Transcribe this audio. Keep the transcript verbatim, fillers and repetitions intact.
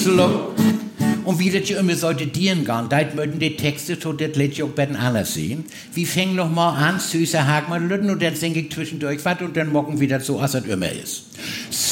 Gisela. Und wie das ja immer sollte dienen gehen, da möchten die Texte so, das lädt ich auch bei den anderen sehen. Wir fängen noch mal an, süßer Hagmann Lütten und dann singe ich zwischendurch was und dann mocken wieder so, als es immer ist.